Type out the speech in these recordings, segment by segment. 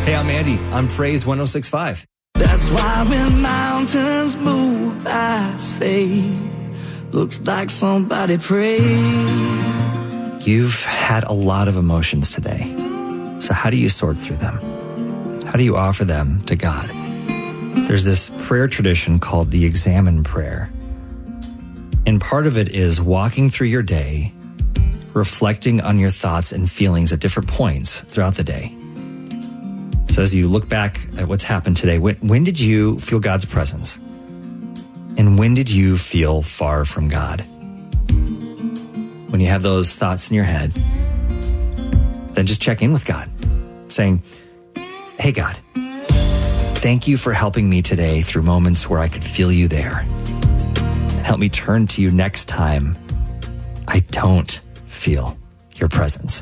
Hey, I'm Andy. I'm Praise 106.5. That's why when mountains move, I say, looks like somebody prayed. You've had a lot of emotions today. So how do you sort through them? How do you offer them to God? There's this prayer tradition called the Examine Prayer. And part of it is walking through your day, reflecting on your thoughts and feelings at different points throughout the day. So as you look back at what's happened today, when did you feel God's presence? And when did you feel far from God? When you have those thoughts in your head, then just check in with God, saying, hey, God, thank you for helping me today through moments where I could feel you there. And help me turn to you next time I don't feel your presence.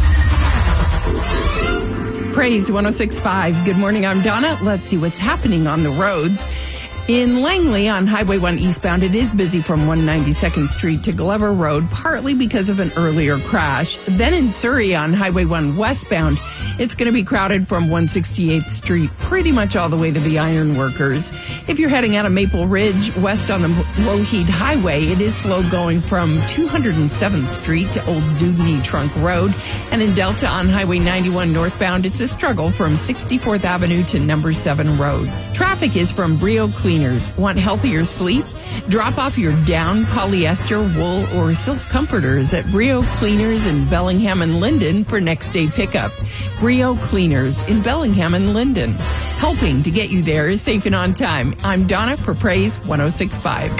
Praise 106.5. Good morning, I'm Donna. Let's see what's happening on the roads. In Langley on Highway 1 eastbound, it is busy from 192nd Street to Glover Road, partly because of an earlier crash. Then in Surrey on Highway 1 westbound, it's going to be crowded from 168th Street pretty much all the way to the Ironworkers. If you're heading out of Maple Ridge west on the Lougheed Highway, it is slow going from 207th Street to Old Dewdney Trunk Road. And in Delta on Highway 91 northbound, it's a struggle from 64th Avenue to Number 7 Road. Traffic is from Brio Cleaners. Want healthier sleep? Drop off your down, polyester, wool, or silk comforters at Brio Cleaners in Bellingham and Linden for next day pickup. Brio Cleaners in Bellingham and Linden. Helping to get you there is safe and on time. I'm Donna for Praise 106.5.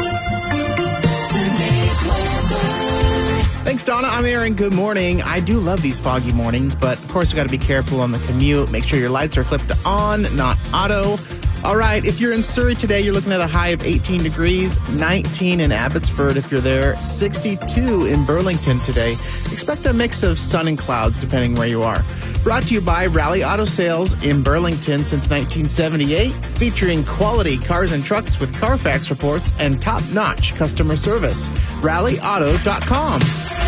Thanks, Donna. I'm Aaron. Good morning. I do love these foggy mornings, but of course we got to be careful on the commute. Make sure your lights are flipped on, not auto. All right, if you're in Surrey today, you're looking at a high of 18 degrees, 19 in Abbotsford if you're there, 62 in Burlington today. Expect a mix of sun and clouds depending where you are. Brought to you by Rally Auto Sales in Burlington since 1978, featuring quality cars and trucks with Carfax reports and top-notch customer service. RallyAuto.com.